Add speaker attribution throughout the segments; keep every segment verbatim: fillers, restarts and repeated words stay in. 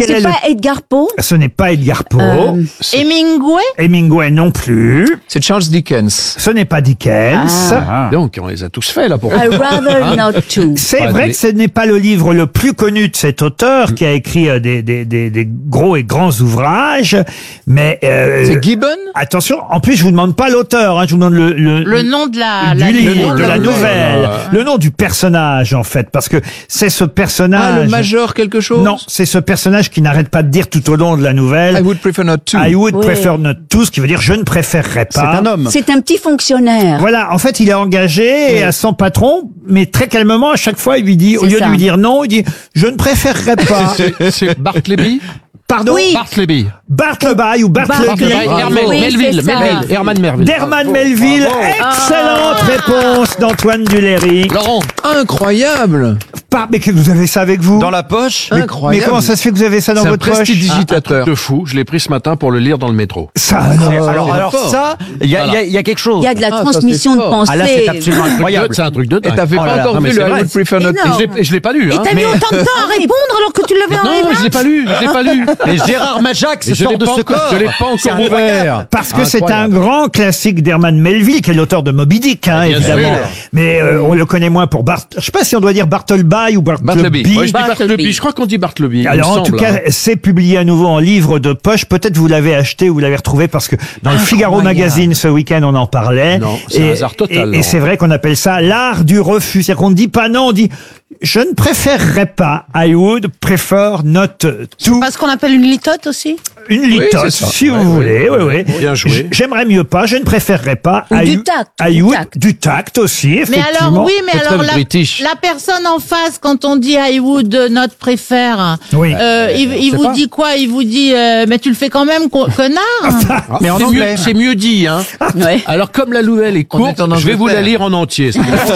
Speaker 1: Quel
Speaker 2: C'est
Speaker 1: est
Speaker 2: pas
Speaker 1: le...
Speaker 2: Edgar Poe?
Speaker 1: Ce n'est pas Edgar Poe.
Speaker 2: Euh,
Speaker 3: Hemingway?
Speaker 1: Hemingway non plus.
Speaker 4: C'est Charles Dickens.
Speaker 1: Ce n'est pas Dickens.
Speaker 5: Ah.
Speaker 4: Donc, on les a tous faits, là, pour
Speaker 2: I'd rather
Speaker 4: Hein
Speaker 2: not to.
Speaker 1: C'est
Speaker 4: Pas
Speaker 1: vrai
Speaker 4: de-
Speaker 1: que ce n'est pas le livre le plus connu de cet auteur qui a écrit euh, des, des, des, des gros et grands ouvrages, mais euh,
Speaker 4: C'est Gibbon?
Speaker 1: attention, en plus je vous demande pas l'auteur, hein, je vous demande le, le,
Speaker 3: Le nom de la,
Speaker 1: du
Speaker 3: la
Speaker 1: livre, de la
Speaker 4: nouvelle.
Speaker 1: nouvelle,
Speaker 4: Ah.
Speaker 1: le nom du personnage en fait, parce que c'est ce personnage.
Speaker 4: Ah, le Major quelque chose?
Speaker 1: Non, c'est ce personnage qui n'arrête pas de dire tout au long de la nouvelle.
Speaker 4: I would prefer not to.
Speaker 1: I would
Speaker 2: Oui.
Speaker 1: prefer not to, ce qui veut dire je ne préférerais
Speaker 5: C'est
Speaker 1: pas.
Speaker 5: un homme.
Speaker 2: C'est un petit fonctionnaire.
Speaker 1: Voilà, en fait, il est engagé et à son patron, mais très calmement, à chaque fois, il lui dit, au
Speaker 2: C'est
Speaker 1: lieu
Speaker 2: ça.
Speaker 1: de lui dire non, il dit, je ne préférerais pas.
Speaker 4: C'est- C'est Bartleby?
Speaker 1: Pardon?
Speaker 2: Oui.
Speaker 4: Bartleby.
Speaker 1: Bartleby ou Bartleby.
Speaker 4: Bartleby. Herman
Speaker 2: Oui,
Speaker 4: Melville.
Speaker 2: c'est ça.
Speaker 4: Melville. Herman Melville.
Speaker 1: D'Herman Melville. Excellente réponse d'Antoine Duléry.
Speaker 4: Laurent. Incroyable.
Speaker 1: Par- mais que vous avez ça avec vous?
Speaker 5: Dans la poche.
Speaker 1: mais,
Speaker 4: Incroyable.
Speaker 1: mais comment ça se fait que vous avez ça dans
Speaker 4: C'est un
Speaker 1: votre poche?
Speaker 4: prestidigitateur.
Speaker 6: De fou, je l'ai pris ce matin pour le lire dans le métro.
Speaker 1: Ça, alors.
Speaker 5: Alors, alors
Speaker 4: fort.
Speaker 5: ça, il y a, il y a- il y a quelque chose.
Speaker 2: Il y a de la
Speaker 4: Ah, ça,
Speaker 2: transmission
Speaker 4: c'est
Speaker 2: de
Speaker 4: fort.
Speaker 2: pensée.
Speaker 5: Ah là, c'est absolument incroyable.
Speaker 6: C'est un truc de
Speaker 4: Et
Speaker 6: dingue.
Speaker 4: t'as fait
Speaker 5: Oh là
Speaker 4: pas
Speaker 5: là,
Speaker 4: encore
Speaker 6: non, mais
Speaker 4: vu
Speaker 6: c'est
Speaker 4: le I
Speaker 6: vrai.
Speaker 4: would prefer not
Speaker 2: Et
Speaker 4: to?
Speaker 2: non.
Speaker 6: Et je l'ai- et je l'ai pas lu,
Speaker 2: Et
Speaker 6: hein.
Speaker 2: t'as mis autant de temps à répondre alors que tu l'avais en
Speaker 6: Non,
Speaker 2: les
Speaker 6: mais je l'ai pas lu, je l'ai pas lu.
Speaker 5: Et Gérard Majax
Speaker 6: Et je
Speaker 5: sort
Speaker 6: l'ai
Speaker 5: de
Speaker 6: pas
Speaker 5: ce
Speaker 6: encore-
Speaker 5: corps.
Speaker 6: je l'ai pas
Speaker 5: C'est
Speaker 6: encore
Speaker 5: incroyable.
Speaker 1: Parce que c'est un
Speaker 4: Incroyable.
Speaker 1: grand classique d'Herman Melville, qui est l'auteur de Moby Dick, hein,
Speaker 6: Bien
Speaker 1: évidemment.
Speaker 6: sûr.
Speaker 1: Mais euh, on le connaît moins pour Bart. Je sais pas si on doit dire Bartleby ou Bartleby.
Speaker 4: Bartleby.
Speaker 6: Ouais, je dis
Speaker 2: Bartleby.
Speaker 6: Bartleby, je crois qu'on dit Bartleby. il me
Speaker 1: Alors en tout
Speaker 6: semble,
Speaker 1: cas,
Speaker 6: hein.
Speaker 1: c'est publié à nouveau en livre de poche. Peut-être vous l'avez acheté ou vous l'avez retrouvé parce que dans le Figaro Magazine ce week-end on en parlait.
Speaker 6: Non, c'est un hasard total,
Speaker 1: Et, et
Speaker 6: Laurent.
Speaker 1: c'est vrai qu'on appelle ça l'art du refus. C'est-à-dire qu'on ne dit pas non, on dit je ne préférerais pas. I would prefer not to.
Speaker 3: Parce qu'on appelle une litote aussi?
Speaker 1: Une litote,
Speaker 4: c'est ça.
Speaker 1: si
Speaker 4: Ouais,
Speaker 1: vous
Speaker 4: ouais,
Speaker 1: voulez. Oui, oui.
Speaker 6: Bien joué.
Speaker 1: J- J'aimerais mieux pas. Je ne préférerais pas.
Speaker 2: Ou
Speaker 1: I
Speaker 2: du
Speaker 1: would-
Speaker 2: tact,
Speaker 1: I
Speaker 2: du
Speaker 1: would-
Speaker 2: tact.
Speaker 1: du tact aussi,
Speaker 3: Mais
Speaker 1: effectivement.
Speaker 3: alors, oui, mais
Speaker 4: C'est
Speaker 3: alors
Speaker 4: très
Speaker 3: la,
Speaker 4: british.
Speaker 3: la personne en face, quand on dit I would not prefer,
Speaker 1: Oui.
Speaker 3: euh, il, il
Speaker 4: sais
Speaker 3: vous
Speaker 4: pas.
Speaker 3: dit quoi? Il vous dit, euh, mais tu le fais quand même, co- connard?
Speaker 5: Mais en
Speaker 6: C'est
Speaker 5: anglais.
Speaker 6: mieux, c'est mieux dit, hein.
Speaker 2: Ouais.
Speaker 6: Alors, comme la nouvelle est
Speaker 4: On
Speaker 6: courte,
Speaker 4: est en
Speaker 6: je vais vous la
Speaker 4: Angleterre.
Speaker 6: lire en entier.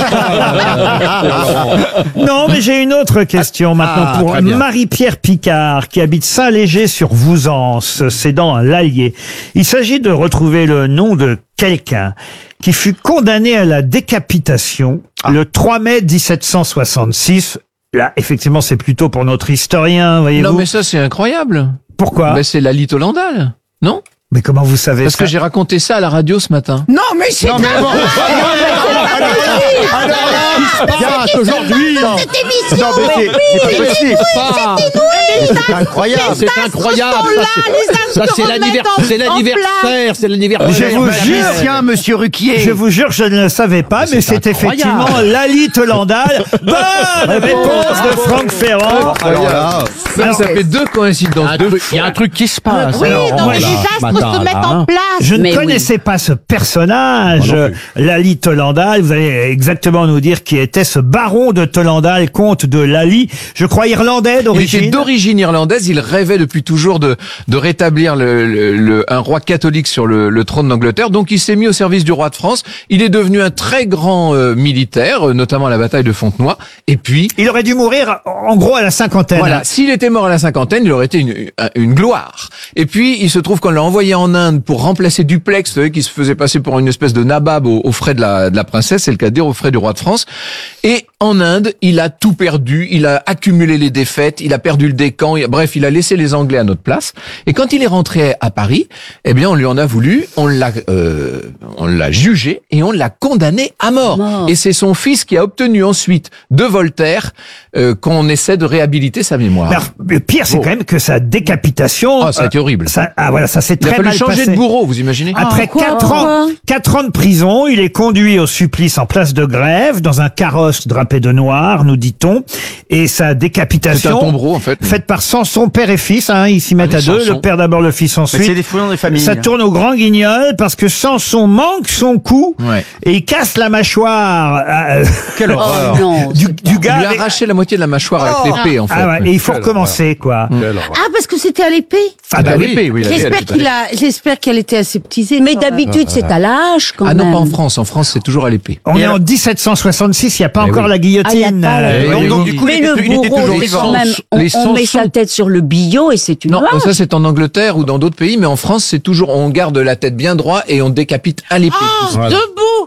Speaker 1: Non, mais j'ai une autre question maintenant
Speaker 5: Ah,
Speaker 1: pour
Speaker 5: très bien.
Speaker 1: Marie-Pierre Picard, qui habite Saint-Léger-sur-Vouzance. C'est dans l'Allier. Il s'agit de retrouver le nom de quelqu'un qui fut condamné à la décapitation le trois mai dix-sept cent soixante-six. Là, effectivement, c'est plutôt pour notre historien, voyez-vous.
Speaker 4: Non, mais ça, c'est incroyable.
Speaker 1: Pourquoi
Speaker 4: Ben, c'est Lali Tolandal. Non?
Speaker 1: Mais comment vous savez
Speaker 4: Parce
Speaker 1: ça
Speaker 4: que j'ai raconté ça à la radio ce matin.
Speaker 2: Non, mais c'est
Speaker 5: Non, mais bon. Alors là, il se passe aujourd'hui. Non, mais c'est c'est pas possible. C'est incroyable.
Speaker 6: C'est incroyable.
Speaker 3: Là,
Speaker 6: Ça, c'est- ça, c'est l'anniversaire, c'est l'anniversaire, c'est l'anniversaire.
Speaker 1: Je vous jure,
Speaker 5: Tiens, monsieur Ruquier.
Speaker 1: je vous jure, je ne le savais pas, mais c'est effectivement Lali Tolandal. Bonne réponse de Franck Ferrand.
Speaker 5: Alors là,
Speaker 4: Ça, ça fait deux coïncidences.
Speaker 6: Un
Speaker 4: deux
Speaker 6: truc- Il y a un truc qui se passe.
Speaker 3: Oui,
Speaker 6: alors,
Speaker 3: non, mais
Speaker 6: voilà.
Speaker 3: les astres
Speaker 6: Matin,
Speaker 3: se mettent
Speaker 6: là,
Speaker 3: en
Speaker 6: hein.
Speaker 3: place.
Speaker 1: Je ne
Speaker 2: Mais oui.
Speaker 1: connaissais pas ce personnage,
Speaker 6: Moi non plus.
Speaker 1: Lali Tolandal. Vous allez exactement nous dire qui était ce baron de Tolandal, comte de Lali, je crois irlandais
Speaker 4: Il était
Speaker 1: d'origine.
Speaker 4: d'origine irlandaise. Il rêvait depuis toujours de, de rétablir le, le- le- un roi catholique sur le, le trône d'Angleterre. Donc, il s'est mis au service du roi de France. Il est devenu un très grand euh, militaire, euh, notamment à la bataille de Fontenoy. Et puis,
Speaker 1: Il aurait dû mourir en gros à la cinquantaine.
Speaker 4: voilà, s'il était mort à la cinquantaine, il aurait été une, une gloire. Et puis, il se trouve qu'on l'a envoyé en Inde pour remplacer Duplex, vous savez, qui se faisait passer pour une espèce de nabab aux, aux frais de la, de la princesse, c'est le cas de dire, aux frais du roi de France. Et en Inde, il a tout perdu, il a accumulé les défaites, il a perdu le décan, il- bref, il a laissé les Anglais à notre place. Et quand il est rentré à Paris, eh bien, on lui en a voulu, on l'a, euh, on l'a jugé et on l'a condamné à mort.
Speaker 2: Mort.
Speaker 4: Et c'est son fils qui a obtenu ensuite de Voltaire euh, qu'on essaie de réhabiliter sa mémoire.
Speaker 1: Mais alors, le pire, c'est
Speaker 4: Oh.
Speaker 1: quand même que sa décapitation.
Speaker 4: Ah, ça a été horrible.
Speaker 1: Ça, ah voilà, ça s'est
Speaker 4: Il a
Speaker 1: très
Speaker 4: fallu
Speaker 1: mal
Speaker 4: changer
Speaker 1: passé.
Speaker 4: de bourreau, vous imaginez
Speaker 1: Après
Speaker 2: Ah, quoi,
Speaker 1: quatre
Speaker 2: pourquoi
Speaker 1: ans, quatre ans de prison, il est conduit au supplice en place de Grève dans un carrosse drapé de noir, nous dit-on, et sa
Speaker 4: C'est un
Speaker 1: décapitation
Speaker 4: tombereau, en fait.
Speaker 1: faite par Samson père et fils, hein, ils s'y mettent
Speaker 4: Ah,
Speaker 1: à
Speaker 4: les
Speaker 1: deux,
Speaker 4: Samson.
Speaker 1: le père d'abord, le fils
Speaker 5: mais c'est
Speaker 1: ensuite.
Speaker 5: des fouillons des familles.
Speaker 1: Ça tourne au grand guignol parce que Samson manque son coup
Speaker 4: Ouais.
Speaker 1: et il casse la mâchoire euh,
Speaker 5: Quelle
Speaker 2: Oh
Speaker 5: horreur.
Speaker 2: non.
Speaker 1: du, du
Speaker 4: Il
Speaker 1: gars.
Speaker 4: lui a
Speaker 1: avec-
Speaker 4: arraché la moitié de la mâchoire avec l'épée, en fait.
Speaker 1: Ah ouais, et il faut
Speaker 6: Quelle
Speaker 1: recommencer, quoi.
Speaker 3: Ah, parce que c'était à l'épée.
Speaker 1: Ah bah oui.
Speaker 4: l'épée, oui. la-
Speaker 3: J'espère
Speaker 4: la-
Speaker 3: qu'il a, j'espère qu'elle était aseptisée.
Speaker 2: Mais d'habitude, c'est à la hache quand
Speaker 4: Ah
Speaker 2: même.
Speaker 4: non, pas en France. En France, c'est toujours à l'épée.
Speaker 1: On
Speaker 5: Et
Speaker 1: est
Speaker 5: alors-
Speaker 1: en dix-sept cent soixante-six, il n'y a pas
Speaker 4: Eh
Speaker 1: encore
Speaker 4: oui.
Speaker 1: la guillotine.
Speaker 2: Ah, il y a pas la-
Speaker 1: Euh,
Speaker 4: Eh
Speaker 5: Donc,
Speaker 4: oui.
Speaker 5: donc, du coup,
Speaker 2: Mais
Speaker 5: il était,
Speaker 2: le
Speaker 5: il était
Speaker 2: bourreau,
Speaker 5: toujours
Speaker 2: c'est
Speaker 5: vivant.
Speaker 2: quand même, on,
Speaker 4: Les
Speaker 2: on met
Speaker 4: Samson.
Speaker 2: sa tête sur le billot et c'est une
Speaker 4: Non,
Speaker 2: hache.
Speaker 4: ça c'est en Angleterre ou dans d'autres pays, mais en France, c'est toujours, on garde la tête bien droit et on décapite à l'épée.
Speaker 3: Oh, debout!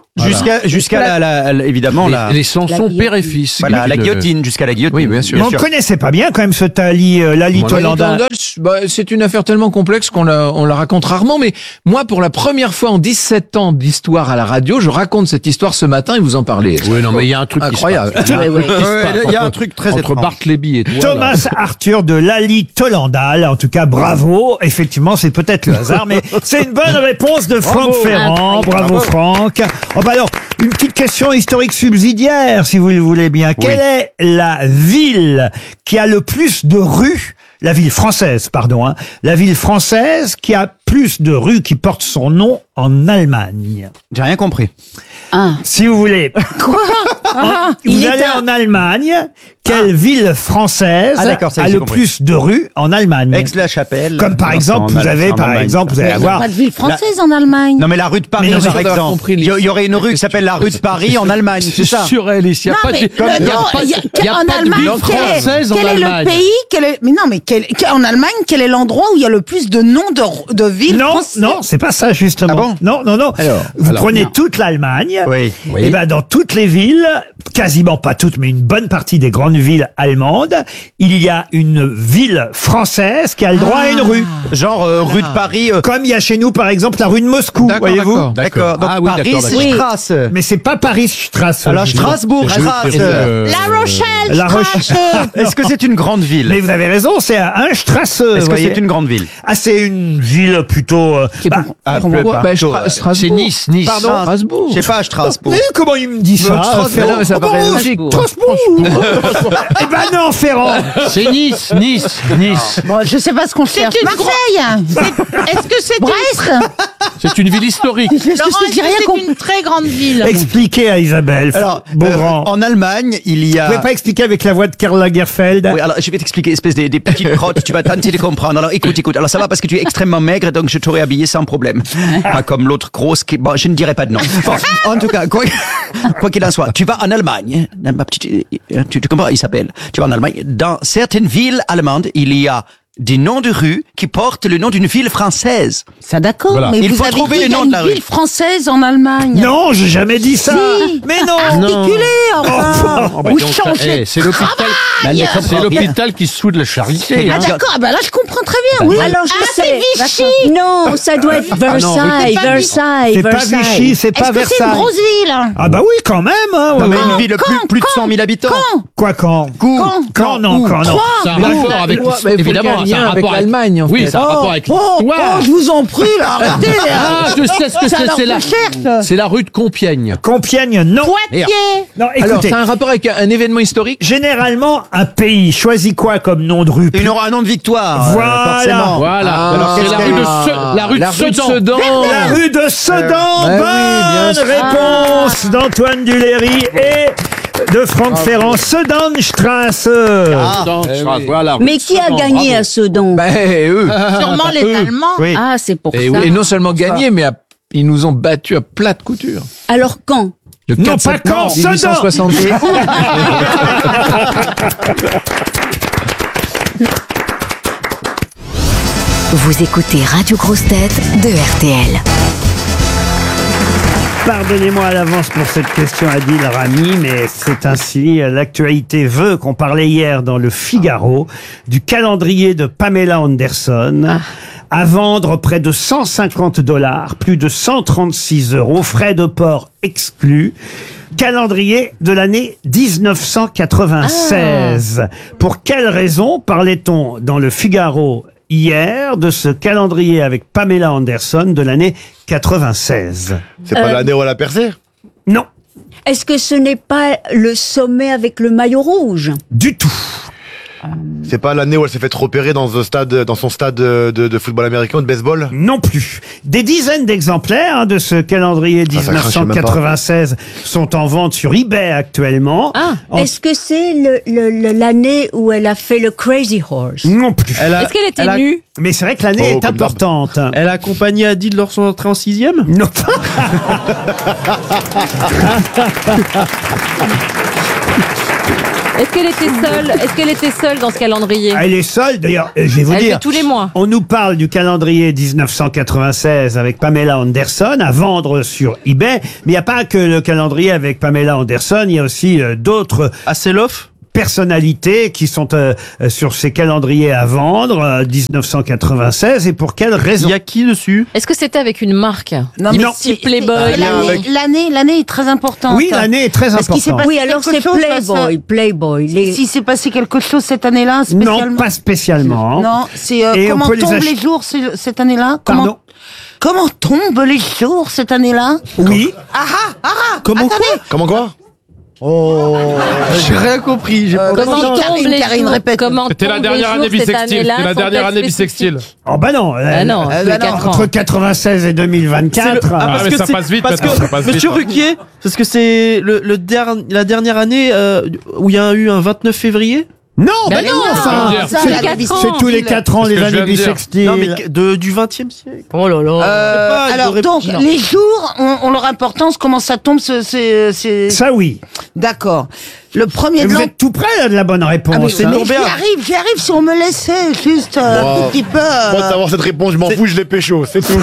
Speaker 5: Jusqu'à, jusqu'à la, la, la- évidemment,
Speaker 6: Les,
Speaker 5: la,
Speaker 6: les chansons
Speaker 2: La
Speaker 6: père et fils.
Speaker 5: voilà, la
Speaker 6: Le-
Speaker 5: guillotine, jusqu'à la guillotine.
Speaker 4: Oui, bien sûr.
Speaker 1: Mais on ne connaissait pas bien quand même ce Tali, euh, Lali
Speaker 4: Lali
Speaker 1: Tolanda.
Speaker 4: Tolandal, bah, c'est une affaire tellement complexe qu'on la, on la raconte rarement, mais moi, pour la première fois en dix-sept ans d'histoire à la radio, je raconte cette histoire ce matin et vous en parlez.
Speaker 6: Oui, non, mais il y a un truc
Speaker 4: Incroyable.
Speaker 6: Qui se passe.
Speaker 2: Ouais, ouais.
Speaker 6: Qui se
Speaker 5: Ouais,
Speaker 6: passe
Speaker 5: il y a un
Speaker 6: entre-
Speaker 5: truc très
Speaker 6: entre
Speaker 5: étrange.
Speaker 6: Bartleby et toi. là.
Speaker 1: Thomas Arthur de Lali Tolandal. En tout cas, bravo. Effectivement, c'est peut-être le hasard, mais c'est une bonne réponse de Franck Ferrand. Bravo, Franck. Oh, bah alors, une petite question historique subsidiaire, si vous le voulez bien. Quelle est la ville qui a le plus de rues, la ville française, pardon, hein, la ville française qui a plus de rues qui portent son nom en Allemagne?
Speaker 5: J'ai rien compris.
Speaker 2: Ah.
Speaker 1: Si vous voulez. Quoi? Vous
Speaker 2: Il est
Speaker 1: allez
Speaker 2: un-
Speaker 1: en Allemagne. Quelle ville française
Speaker 5: Ah, d'accord, ça y
Speaker 1: a
Speaker 5: est, j'ai
Speaker 1: le
Speaker 5: compris.
Speaker 1: plus de rues en Allemagne?
Speaker 5: Aix-la-Chapelle.
Speaker 1: Comme par
Speaker 5: Non,
Speaker 1: exemple,
Speaker 5: c'est en
Speaker 1: vous
Speaker 5: Al-
Speaker 1: avez,
Speaker 5: c'est en
Speaker 1: par
Speaker 5: Allemagne.
Speaker 1: exemple, vous allez
Speaker 2: Il n'y a
Speaker 1: avoir.
Speaker 2: pas de ville française en Allemagne.
Speaker 5: Non, mais la rue de Paris,
Speaker 1: Mais non,
Speaker 5: par
Speaker 1: mais-
Speaker 5: exemple.
Speaker 4: compris
Speaker 5: Il y, il y aurait une rue qui s'appelle la rue de Paris en Allemagne, c'est ça?
Speaker 6: Sur Alice, il n'y a
Speaker 2: Non,
Speaker 6: pas
Speaker 2: mais
Speaker 6: de,
Speaker 2: le-
Speaker 6: il y a
Speaker 2: non,
Speaker 6: pas de-
Speaker 2: il y a-
Speaker 6: il y a
Speaker 2: en
Speaker 6: pas de
Speaker 2: Allemagne,
Speaker 6: ville
Speaker 2: quel est-
Speaker 6: française en
Speaker 2: quel est
Speaker 6: Allemagne.
Speaker 2: le pays quel est, mais non, mais quel, quel- en Allemagne, quel est l'endroit où il y a le plus de noms de, de villes
Speaker 1: Non,
Speaker 2: françaises?
Speaker 1: non, c'est pas ça justement.
Speaker 5: Ah bon
Speaker 1: non, non, non.
Speaker 5: Alors,
Speaker 1: vous
Speaker 6: alors,
Speaker 1: prenez
Speaker 2: non.
Speaker 1: toute l'Allemagne.
Speaker 5: Oui.
Speaker 1: Et ben dans toutes les villes, quasiment pas toutes, mais une bonne partie des grandes villes allemandes, il y a une ville française qui a le droit à une rue.
Speaker 5: Genre, euh, rue de Paris. euh,
Speaker 1: Comme il y a chez nous, par exemple, la rue de Moscou,
Speaker 4: D'accord,
Speaker 1: voyez-vous.
Speaker 4: d'accord.
Speaker 5: D'accord. Donc,
Speaker 6: Ah oui,
Speaker 5: Paris,
Speaker 6: d'accord,
Speaker 5: c'est
Speaker 2: d'accord.
Speaker 5: Strasse.
Speaker 1: Mais c'est pas Paris-Strasse.
Speaker 5: Alors,
Speaker 1: je dis.
Speaker 5: Strasbourg,
Speaker 6: C'est-
Speaker 5: Strasse.
Speaker 6: c'est- euh,
Speaker 3: La Rochelle,
Speaker 1: La Rochelle.
Speaker 3: Strasse.
Speaker 5: Est-ce que c'est une grande ville?
Speaker 1: Mais vous avez raison, c'est à un Strasse.
Speaker 5: Est-ce que
Speaker 1: voyez.
Speaker 5: c'est une grande ville?
Speaker 1: Ah, c'est une ville plutôt. euh, bah,
Speaker 5: Ah,
Speaker 2: Pourquoi
Speaker 5: peu-
Speaker 4: Bah,
Speaker 5: pas-
Speaker 4: Stra- Strasbourg.
Speaker 6: C'est Nice, Nice.
Speaker 5: Pardon?
Speaker 4: Strasbourg.
Speaker 5: Je sais pas, Strasbourg.
Speaker 1: mais comment il me dit ça
Speaker 5: Strasbourg.
Speaker 1: Ferrand?
Speaker 4: Non, mais ça
Speaker 1: Oh,
Speaker 4: paraît
Speaker 1: bon,
Speaker 4: logique.
Speaker 1: Strasbourg. Eh ben non, Ferrand.
Speaker 6: C'est Nice, Nice, Nice.
Speaker 2: Bon, je sais pas ce qu'on cherche.
Speaker 3: une
Speaker 2: Marseille.
Speaker 3: C'est- Est-ce que c'est une...
Speaker 2: Brest.
Speaker 6: C'est une ville historique.
Speaker 2: Je- je-
Speaker 3: Laurent,
Speaker 2: je-
Speaker 3: est-ce
Speaker 2: j'ai
Speaker 3: que
Speaker 2: rien
Speaker 3: c'est
Speaker 2: compris.
Speaker 3: une très grande ville?
Speaker 1: Expliquez à Isabelle.
Speaker 5: Alors,
Speaker 1: Beaugrand.
Speaker 5: euh, en Allemagne, il y
Speaker 1: Vous
Speaker 5: a...
Speaker 1: pouvez pas expliquer avec la voix de Karl Lagerfeld?
Speaker 5: Oui, alors je vais t'expliquer, espèce de, des petites crottes, tu vas tenter de comprendre. Alors écoute, écoute, alors ça va parce que tu es extrêmement maigre, donc je t'aurais habillé sans problème. Pas comme l'autre grosse qui... Bon, je ne dirais pas de nom. Bon, en tout cas, quoi quoi qu'il en soit, tu vas en Allemagne, hein, ma petite, tu, tu comprends, il s'appelle, tu vas en Allemagne, dans certaines villes allemandes, il y a des noms de rues qui portent le nom d'une ville française.
Speaker 2: Ça d'accord,
Speaker 6: Voilà.
Speaker 2: mais
Speaker 5: Il
Speaker 2: vous
Speaker 5: faut
Speaker 2: avez
Speaker 5: trouver
Speaker 2: dit
Speaker 5: le
Speaker 2: il y a
Speaker 5: nom de
Speaker 2: une
Speaker 5: la rue.
Speaker 2: ville française en Allemagne.
Speaker 1: Non, j'ai jamais dit ça.
Speaker 2: Si.
Speaker 1: Mais non.
Speaker 2: Articulé, enfin.
Speaker 6: Oh, bah,
Speaker 2: Ou
Speaker 6: donc, ça-
Speaker 2: changer.
Speaker 6: eh, c'est l'hôpital,
Speaker 5: Elle ne comprend
Speaker 6: c'est
Speaker 5: rien.
Speaker 6: l'hôpital qui se fout de la charité.
Speaker 2: Ah
Speaker 6: hein.
Speaker 2: d'accord, bah là je comprends très bien. Oui.
Speaker 7: Alors je
Speaker 2: Ah,
Speaker 7: sais.
Speaker 2: c'est Vichy.
Speaker 7: Non, ça doit être Versailles,
Speaker 3: c'est pas
Speaker 7: Versailles,
Speaker 1: C'est pas
Speaker 7: Versailles.
Speaker 1: Vichy, c'est
Speaker 2: Est-ce
Speaker 1: pas
Speaker 2: que c'est une
Speaker 1: Versailles.
Speaker 2: grosse ville?
Speaker 1: Ah bah oui, quand même. Hein, ouais,
Speaker 5: Mais
Speaker 1: ouais.
Speaker 5: une ville de plus,
Speaker 2: quand,
Speaker 5: plus de
Speaker 2: quand,
Speaker 5: cent mille habitants.
Speaker 2: Quand?
Speaker 1: Quoi quand
Speaker 2: Quand?
Speaker 1: Quand non, quand non.
Speaker 6: C'est un
Speaker 2: Mais
Speaker 6: rapport
Speaker 2: non,
Speaker 6: avec,
Speaker 4: mais il faut
Speaker 6: évidemment,
Speaker 4: qu'il y ait
Speaker 6: c'est
Speaker 4: un
Speaker 6: un
Speaker 4: lien avec
Speaker 6: rapport
Speaker 4: l'Allemagne, en
Speaker 6: Oui,
Speaker 4: fait.
Speaker 6: c'est un rapport avec
Speaker 2: Oh, oh,
Speaker 6: l'histoire.
Speaker 2: je vous en prie, là, arrêtez.
Speaker 6: Ah, je sais ce que
Speaker 2: Ça
Speaker 6: c'est,
Speaker 2: leur
Speaker 6: c'est la,
Speaker 2: fait cher, ça.
Speaker 6: c'est la rue de Compiègne.
Speaker 1: Compiègne, non.
Speaker 3: Poitiers.
Speaker 1: Non,
Speaker 4: Alors,
Speaker 1: écoutez.
Speaker 4: c'est un rapport avec un, un événement historique?
Speaker 1: Généralement, un pays choisit quoi comme nom de rue?
Speaker 5: Une aura un nom de victoire. euh,
Speaker 1: Voilà.
Speaker 5: forcément.
Speaker 6: Voilà.
Speaker 4: Ah,
Speaker 6: Alors, c'est
Speaker 5: qu'est-ce
Speaker 6: la
Speaker 5: qu'elle
Speaker 6: rue de,
Speaker 5: a
Speaker 6: Se- la rue de
Speaker 4: La rue de
Speaker 6: Sedan.
Speaker 4: Sedan.
Speaker 1: La rue de Sedan.
Speaker 4: bah oui, bien
Speaker 1: Bonne
Speaker 4: sûr.
Speaker 1: réponse d'Antoine Duléry et de Franck Ferrand. Sedanstrasse.
Speaker 6: Sedan, voilà, rue
Speaker 7: Mais
Speaker 6: de
Speaker 7: qui a
Speaker 6: Sedan,
Speaker 7: gagné
Speaker 6: bravo.
Speaker 7: à Sedan?
Speaker 4: Ben, eux.
Speaker 3: Sûrement les Allemands.
Speaker 5: Oui.
Speaker 7: Ah, c'est pour
Speaker 4: Et,
Speaker 7: ça.
Speaker 4: oui, et non seulement gagné, mais à- ils nous ont battus à plate couture.
Speaker 7: Alors quand?
Speaker 4: Le
Speaker 1: Non,
Speaker 4: quatre
Speaker 1: pas
Speaker 4: septembre
Speaker 1: quand, Sedan.
Speaker 4: mille huit cent soixante-deux.
Speaker 8: Vous écoutez Radio Grosse Tête de R T L.
Speaker 1: Pardonnez-moi à l'avance pour cette question, Adil Rami, mais c'est ainsi. L'actualité veut qu'on parlait hier dans le Figaro du calendrier de Pamela Anderson. À vendre près de cent cinquante dollars, plus de cent trente-six euros, frais de port exclus. Calendrier de l'année dix-neuf cent quatre-vingt-seize. Pour quelle raison parlait-on dans le Figaro hier de ce calendrier avec Pamela Anderson de l'année quatre-vingt-seize?
Speaker 9: C'est pas l'année où elle a percé?
Speaker 1: Non,
Speaker 7: Est-ce que ce n'est pas le sommet avec le maillot rouge?
Speaker 1: du tout.
Speaker 9: C'est pas l'année où elle s'est fait repérer dans, un stade, dans son stade de, de football américain ou de baseball?
Speaker 1: Non plus. Des dizaines d'exemplaires hein, de ce calendrier
Speaker 9: Ah, ça
Speaker 1: dix-neuf cent quatre-vingt-seize sont en vente sur eBay actuellement.
Speaker 7: Ah,
Speaker 1: En-
Speaker 7: est-ce que c'est le- le- le- l'année où elle a fait le Crazy Horse?
Speaker 1: Non plus.
Speaker 5: Elle a,
Speaker 2: Est-ce qu'elle était
Speaker 5: elle a-
Speaker 2: nue?
Speaker 1: Mais c'est vrai que l'année
Speaker 9: Oh,
Speaker 1: est
Speaker 9: comme d'hab.
Speaker 1: importante.
Speaker 5: Elle a accompagné Adil lors son entrée en sixième?
Speaker 1: Non.
Speaker 10: Est-ce qu'elle était seule Est-ce qu'elle était seule dans ce calendrier?
Speaker 1: Elle est seule, d'ailleurs, je vais vous
Speaker 10: Elle
Speaker 1: dire.
Speaker 10: fait tous les mois.
Speaker 1: On nous parle du calendrier dix-neuf cent quatre-vingt-seize avec Pamela Anderson à vendre sur eBay. Mais il n'y a pas que le calendrier avec Pamela Anderson, il y a aussi euh, d'autres
Speaker 6: Hasselhoff
Speaker 1: personnalités qui sont euh, euh, sur ces calendriers à vendre, euh, dix-neuf cent quatre-vingt-seize. Et pour quelle raison?
Speaker 6: Il y a qui dessus?
Speaker 10: Est-ce que c'était avec une marque?
Speaker 2: Non,
Speaker 1: Non.
Speaker 10: Type Playboy.
Speaker 2: L'année, l'année, l'année est très importante.
Speaker 1: Oui, l'année est très
Speaker 2: Parce qu'il s'est
Speaker 1: importante.
Speaker 2: passé
Speaker 7: Oui, alors
Speaker 2: quelque
Speaker 7: c'est
Speaker 2: chose,
Speaker 7: Playboy, Playboy. Les...
Speaker 2: Si s'est passé quelque chose cette année-là, spécialement.
Speaker 1: Non, pas spécialement.
Speaker 2: Non, c'est euh,
Speaker 1: Et on
Speaker 2: comment
Speaker 1: peut les
Speaker 2: tombent
Speaker 1: ach-
Speaker 2: les jours ce- cette année-là?
Speaker 1: Pardon?
Speaker 2: Comment, comment tombent les jours cette année-là?
Speaker 1: Oui.
Speaker 2: Ah ah ah ah
Speaker 6: Comment
Speaker 2: attendez.
Speaker 9: Comment quoi?
Speaker 6: Oh, j'ai rien compris. J'ai
Speaker 2: Euh,
Speaker 6: pas
Speaker 10: Comment
Speaker 2: Karine,
Speaker 10: tombent les
Speaker 2: Karine,
Speaker 10: jours
Speaker 2: répète.
Speaker 10: Comment
Speaker 11: C'était la
Speaker 10: tombent
Speaker 11: dernière
Speaker 10: les
Speaker 11: année
Speaker 10: jours cette
Speaker 11: bisextile.
Speaker 10: année-là
Speaker 11: C'était la
Speaker 10: sont-elles
Speaker 11: dernière année
Speaker 10: spécifiques?
Speaker 11: bisextile.
Speaker 1: Oh bah non.
Speaker 10: Ah non,
Speaker 2: Euh,
Speaker 10: tous les
Speaker 2: bah non.
Speaker 10: quatre ans.
Speaker 1: Entre quatre-vingt-seize et deux mille vingt-quatre.
Speaker 6: Ah, parce
Speaker 11: Ah, mais
Speaker 6: que
Speaker 11: ça
Speaker 6: c'est-
Speaker 11: passe vite
Speaker 6: parce
Speaker 11: maintenant,
Speaker 6: que
Speaker 11: ça passe
Speaker 6: Monsieur
Speaker 11: vite.
Speaker 6: Ruquier, parce que c'est le, le derni- la dernière année euh, où il y a eu un vingt-neuf février.
Speaker 1: Non, bah
Speaker 10: Ben
Speaker 1: non,
Speaker 10: non,
Speaker 1: enfin,
Speaker 11: ça,
Speaker 1: c'est
Speaker 2: la
Speaker 1: c'est
Speaker 2: bisextile.
Speaker 1: tous les quatre ans
Speaker 11: C'est ce
Speaker 1: les
Speaker 11: que je
Speaker 1: années
Speaker 11: viens de dire.
Speaker 1: bissextiles.
Speaker 6: Non, mais de, du vingtième siècle.
Speaker 10: Oh là là.
Speaker 2: Euh,
Speaker 6: pas, il
Speaker 2: alors
Speaker 6: aurait-
Speaker 2: donc
Speaker 6: non.
Speaker 2: les jours ont, ont leur importance. Comment ça tombe? ce- c'est c'est-
Speaker 1: Ça oui.
Speaker 2: D'accord. Le premier
Speaker 1: Et
Speaker 2: de
Speaker 1: vous
Speaker 2: l'an.
Speaker 1: êtes tout près là, de la bonne réponse.
Speaker 2: Ah, mais
Speaker 6: c'est
Speaker 1: hein.
Speaker 2: mais
Speaker 6: tombé
Speaker 2: j'y
Speaker 6: à-
Speaker 2: arrive, j'y arrive si on me laissait juste euh,
Speaker 9: Wow.
Speaker 2: un tout petit peu. euh,
Speaker 9: Moi, d'avoir cette réponse, je m'en fous, je l'ai pécho, c'est tout.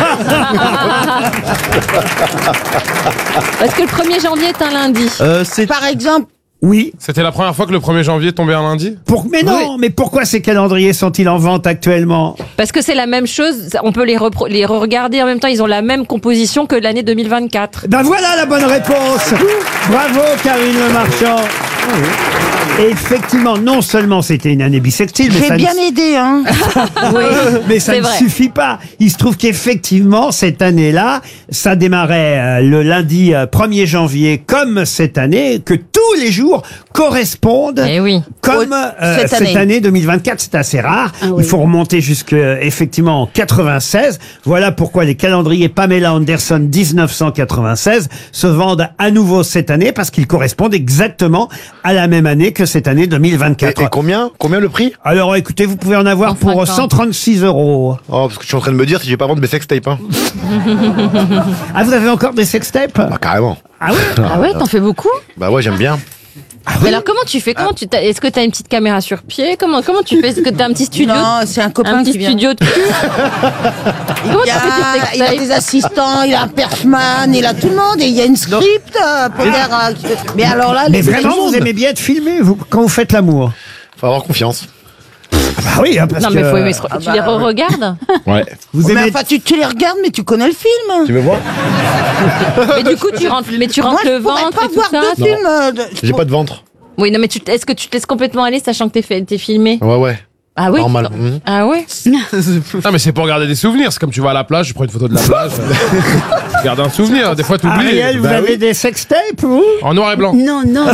Speaker 10: Parce que le premier janvier est un lundi.
Speaker 6: Euh, c'est
Speaker 2: Par exemple,
Speaker 1: Oui.
Speaker 11: C'était la première fois que le premier janvier tombait un lundi?
Speaker 1: Pour... Mais non, mais pourquoi ces calendriers sont-ils en vente actuellement?
Speaker 10: Parce que c'est la même chose. On peut les, repro- les regarder en même temps. Ils ont la même composition que l'année deux mille vingt-quatre.
Speaker 1: Ben voilà la bonne réponse. Bravo Karine Le Marchand. Et effectivement, non seulement c'était une année bissextile, mais
Speaker 2: j'ai
Speaker 1: ça,
Speaker 2: bien
Speaker 1: ne...
Speaker 2: aidé, hein.
Speaker 10: Oui,
Speaker 1: mais ça
Speaker 10: c'est
Speaker 1: ne
Speaker 10: vrai.
Speaker 1: suffit pas. Il se trouve qu'effectivement, cette année-là, ça démarrait euh, le lundi euh, premier janvier, comme cette année, que tous les jours correspondent
Speaker 10: Eh oui.
Speaker 1: comme euh,
Speaker 2: cette
Speaker 1: cette,
Speaker 2: année.
Speaker 1: année. deux mille vingt-quatre. C'est assez rare.
Speaker 7: Ah oui.
Speaker 1: Il faut remonter jusque euh, effectivement en quatre-vingt-seize. Voilà pourquoi les calendriers Pamela Anderson dix-neuf cent quatre-vingt-seize se vendent à nouveau cette année, parce qu'ils correspondent exactement à la même année que cette année deux mille
Speaker 9: Et,
Speaker 1: vingt-quatre.
Speaker 9: et combien? Combien le prix?
Speaker 1: Alors écoutez, vous pouvez en avoir
Speaker 10: En
Speaker 1: pour
Speaker 10: cinquante.
Speaker 1: cent trente-six euros.
Speaker 9: Oh, parce que je suis en train de me dire si je vais pas vendre mes sextapes, hein.
Speaker 1: Ah, vous avez encore des sextapes?
Speaker 9: Bah, carrément.
Speaker 1: Ah oui.
Speaker 10: Ah ouais, t'en fais beaucoup?
Speaker 9: Bah, ouais, j'aime bien.
Speaker 10: Mais alors comment tu fais? Comment tu t'as- Est-ce que t'as une petite caméra sur pied? Comment comment tu fais? Est-ce que t'as un petit studio?
Speaker 2: Non, c'est un copain
Speaker 10: un petit
Speaker 2: qui vient.
Speaker 10: studio de cul? Comment
Speaker 2: Il, y
Speaker 10: tu fais tes
Speaker 2: a, il a
Speaker 10: sextapes?
Speaker 2: des assistants, il a un perchman, il a tout le monde et il y a une script euh, pour faire. euh, mais alors là,
Speaker 1: Mais
Speaker 2: les
Speaker 1: vraiment, vous aimez bien être filmé vous, quand vous faites l'amour?
Speaker 9: Faut avoir confiance.
Speaker 1: Bah oui, hein, parce
Speaker 10: Non
Speaker 1: que
Speaker 10: mais faut aimer. se-
Speaker 2: Ah
Speaker 10: Tu
Speaker 2: bah,
Speaker 10: les re-regardes?
Speaker 9: Ouais.
Speaker 1: vous
Speaker 2: Mais
Speaker 1: aimez.
Speaker 2: enfin, tu, tu les regardes, mais tu connais le film.
Speaker 9: Tu veux voir?
Speaker 10: Mais du coup tu rentres, mais tu
Speaker 2: Moi,
Speaker 10: rentres
Speaker 2: je
Speaker 10: le
Speaker 2: pourrais
Speaker 10: ventre
Speaker 2: pas
Speaker 10: et tout
Speaker 2: voir
Speaker 10: ça.
Speaker 2: de film. euh, de-
Speaker 9: J'ai pas de ventre.
Speaker 10: Oui, non mais tu, est-ce que tu te laisses complètement aller sachant que t'es fait, t'es filmé?
Speaker 9: Ouais, ouais.
Speaker 10: Ah oui.
Speaker 9: Normal.
Speaker 10: tu-
Speaker 9: Mhm.
Speaker 10: Ah ouais.
Speaker 11: Non, mais c'est pour garder des souvenirs. C'est comme tu vas à la plage, tu prends une photo de la plage. Tu gardes un souvenir. Des fois, t'oublies.
Speaker 1: Ariel, vous
Speaker 11: Bah
Speaker 1: avez
Speaker 11: oui.
Speaker 1: des sextapes, vous?
Speaker 11: En noir et blanc.
Speaker 7: Non, non,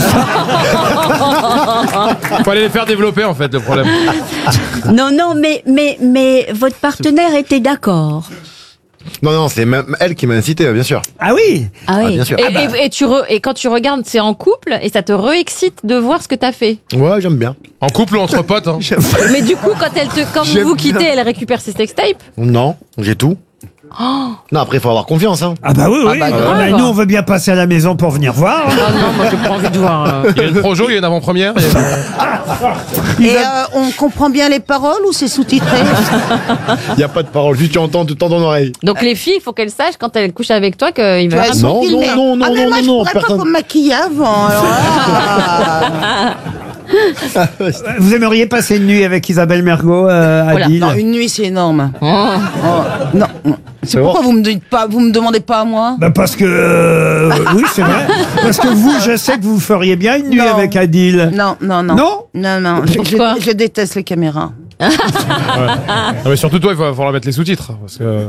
Speaker 11: Faut aller les faire développer, en fait, le problème.
Speaker 7: non, non, mais, mais, mais votre partenaire était d'accord.
Speaker 9: Non, non, c'est même elle qui m'a incité, bien sûr.
Speaker 1: Ah oui.
Speaker 7: Ah
Speaker 9: Ah,
Speaker 7: oui.
Speaker 9: bien sûr.
Speaker 10: Et, et- et tu re- et quand tu regardes, c'est en couple et ça te re-excite de voir ce que t'as fait.
Speaker 9: Ouais, j'aime bien.
Speaker 11: En couple ou entre potes. Hein.
Speaker 10: Mais du coup, quand elle te, quand
Speaker 9: J'aime
Speaker 10: vous quittez, elle récupère ses sextapes.
Speaker 9: Non, j'ai tout. Non, après, il faut avoir confiance, hein.
Speaker 1: Ah bah oui, oui.
Speaker 10: bah,
Speaker 1: Ah
Speaker 10: grave.
Speaker 1: bah, nous, on veut bien passer à la maison pour venir voir.
Speaker 10: Ah non, moi j'ai pas envie de voir.
Speaker 11: Il y a une projo, il y a une avant-première. il y a une-
Speaker 2: Et euh, on comprend bien les paroles ou c'est sous-titré?
Speaker 9: Il n'y a pas de parole, juste tu entends, tu entends ton oreille.
Speaker 10: Donc les filles, il faut qu'elles sachent quand elles couchent avec toi qu'ils
Speaker 2: Tu
Speaker 10: veulent
Speaker 2: vois, elles sont
Speaker 9: Non,
Speaker 2: filmées.
Speaker 9: non, non,
Speaker 2: ah, mais
Speaker 9: non,
Speaker 2: moi,
Speaker 9: non,
Speaker 2: je
Speaker 9: non,
Speaker 2: pourrais
Speaker 9: personne-
Speaker 2: pas me maquiller avant. Alors là.
Speaker 1: Vous aimeriez passer une nuit avec Isabelle Mergo, euh,
Speaker 10: Voilà.
Speaker 1: Adil?
Speaker 2: Non, une nuit, c'est énorme.
Speaker 10: Oh.
Speaker 2: Oh, non, non. C'est pourquoi vous me dites pas, vous me demandez pas à moi?
Speaker 1: Bah parce que euh, oui, c'est vrai. Parce que vous, je sais que vous feriez bien une nuit
Speaker 2: Non.
Speaker 1: avec Adil.
Speaker 2: Non, non, non.
Speaker 1: Non
Speaker 2: Non, non. Je,
Speaker 10: Pourquoi
Speaker 2: je- je déteste les caméras.
Speaker 11: Non, mais surtout, toi, il va falloir mettre les sous-titres. Parce que...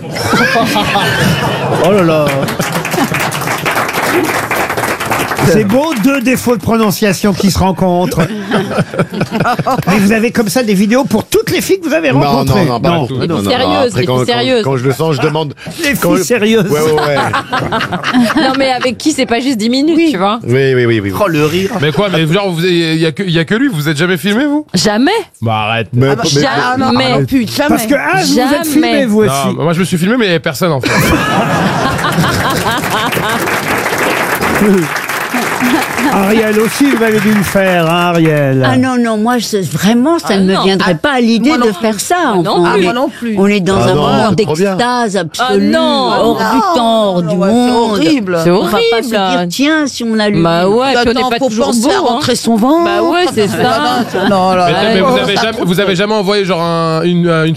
Speaker 6: Oh là là.
Speaker 1: C'est beau, deux défauts de prononciation qui se rencontrent. Mais vous avez comme ça des vidéos pour toutes les filles que vous avez
Speaker 9: Non,
Speaker 1: rencontrées.
Speaker 9: non, non, pas tout.
Speaker 10: Les
Speaker 9: Non,
Speaker 10: filles
Speaker 9: non,
Speaker 10: sérieuses,
Speaker 9: après,
Speaker 10: les
Speaker 9: quand,
Speaker 10: filles
Speaker 9: quand-
Speaker 10: sérieuses.
Speaker 9: Quand, je le sens, je demande.
Speaker 1: Les
Speaker 9: Quand
Speaker 1: filles
Speaker 9: je-
Speaker 1: sérieuses.
Speaker 9: Ouais, ouais, ouais.
Speaker 10: Non mais avec qui c'est pas juste dix minutes, tu vois.
Speaker 9: Oui, oui, oui, oui.
Speaker 6: Oh le rire.
Speaker 11: Mais quoi, mais genre, vous- il y, a que- il y a que lui, vous êtes jamais filmé, vous?
Speaker 10: Jamais.
Speaker 11: Bah arrête.
Speaker 9: Mais,
Speaker 2: Ah bah,
Speaker 9: mais-
Speaker 2: ah non,
Speaker 10: Jamais.
Speaker 2: ah non, plus, jamais.
Speaker 1: Parce que ah, vous vous êtes
Speaker 10: Jamais.
Speaker 1: filmé vous aussi.
Speaker 11: Non, moi je me suis filmé, mais il y avait personne en fait.
Speaker 1: Ariel aussi, vous avez dû le faire, hein, Ariel.
Speaker 7: Ah non, non, moi, je- vraiment, ça
Speaker 10: Ah
Speaker 7: ne me
Speaker 10: non.
Speaker 7: viendrait
Speaker 2: Ah,
Speaker 7: pas à l'idée
Speaker 2: moi
Speaker 7: de
Speaker 2: non
Speaker 7: faire ça.
Speaker 10: non
Speaker 7: on,
Speaker 10: plus.
Speaker 7: est,
Speaker 2: Ah, moi non plus.
Speaker 7: on est dans
Speaker 9: Ah
Speaker 7: un
Speaker 9: non,
Speaker 7: moment
Speaker 9: c'est trop bien.
Speaker 7: d'extase absolue,
Speaker 10: Ah non.
Speaker 7: hors
Speaker 2: Ah
Speaker 7: du temps, hors
Speaker 2: non,
Speaker 7: du
Speaker 2: ouais, c'est
Speaker 7: monde.
Speaker 2: horrible.
Speaker 10: C'est
Speaker 7: On va pas se
Speaker 10: horrible.
Speaker 7: dire, tiens, si on a lu.
Speaker 10: Bah ouais, puis on
Speaker 2: Attends,
Speaker 10: n'est pas
Speaker 2: faut
Speaker 10: toujours
Speaker 2: penser
Speaker 10: beau.
Speaker 2: à
Speaker 10: hein.
Speaker 2: rentrer son ventre.
Speaker 10: Bah ouais, c'est ça.
Speaker 2: Non, là,
Speaker 11: Mais,
Speaker 2: là,
Speaker 11: mais
Speaker 2: oh,
Speaker 11: vous avez
Speaker 2: ça
Speaker 11: jamais,
Speaker 2: coûte.
Speaker 11: vous avez jamais envoyé genre un, une, une